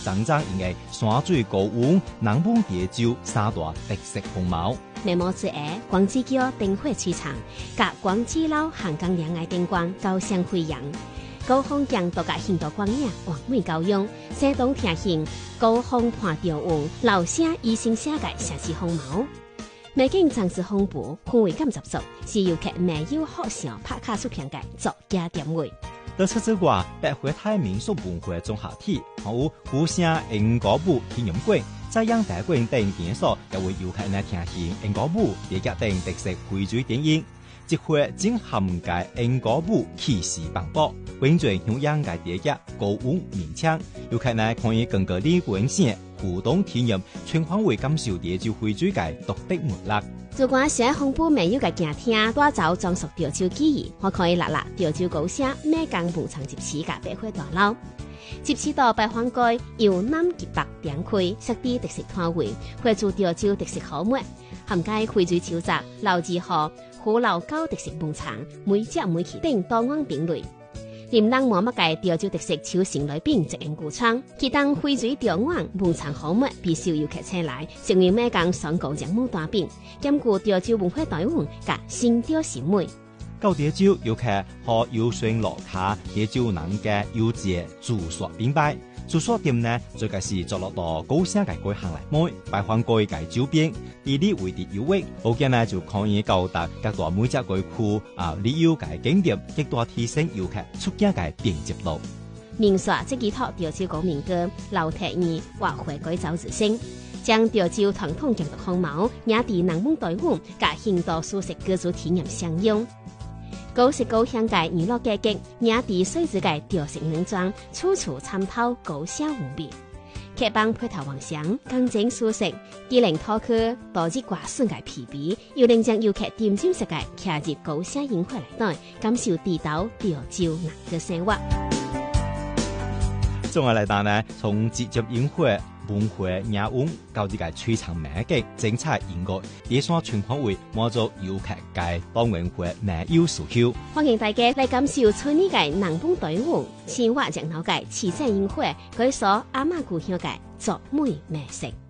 张张应该山水高温，南方地州三大特色风貌。 眉毛之下，光之桥灯火璀璨，甲光之路汉江两岸灯光交相辉扬。高峰江度假很多光影，完美高用。山东听行高峰伴着云，老声以声写界城市风貌。美景装饰丰富，氛围感十足，是游客没有好想拍卡出评价作家点位。 除此之外，百花台民俗文化综合体，还有古城英歌舞体验馆、遮阳大馆等场所，也为游客来听行英歌舞、野脚等特色徽州电影。这回正涵盖英歌舞气势磅礴，完全向阳界野脚高温面腔，游客呢可以更加理观赏互动体验，全方位感受潮州徽州界独特魅力。 如果想丰富美有嘅行厅，带走装束潮州记忆，我可以落潮州高声美江牧场集市嘅百花大楼。集市到百花街由南及北展开，设置特色摊位，绘制潮州特色好物，涵盖徽州潮杂、老字号、虎老高特色牧场，每只每期等多样品类。林人摸乜嘅潮州特色手成类饼直营古窗，其当徽州中央牧场好物必须游客前来，成为美江双高养母大饼，兼顾潮州文化内容甲新潮审美。 到潮州游客可游船落卡潮州人嘅优质住宿品牌。住宿店呢，最近是坐落到高声嘅街巷嚟買，百花街嘅周邊，地理位置優越，好嘅呢就可以到達各大每隻街區旅遊嘅景點，極大提升遊客出境嘅便捷度。 民宿即寄託潮州高民歌、老鐵兒或回歸走之聲，將潮州傳統建築風貌，也地南門隊伍，甲現代舒適居住體驗相用。高食高香嘅娛樂價格，也地水質嘅調色農莊，處處參透高效無比。客幫配套幻想，乾淨舒適，機靈拖去多日掛順嘅皮皮，又能將遊客點睛世界騎入高聲宴會內內，感受地道潮州人嘅生活。 綜合嚟講呢，從節日宴會、文化雅韻到呢個璀璨美景、精彩音樂，第三全方位滿足遊客嘅多元化美有需求。 歡迎大家來感受村里嘅南風隊伍、青蛙石頭嘅旗山宴會，佢所阿媽故鄉嘅作美美食。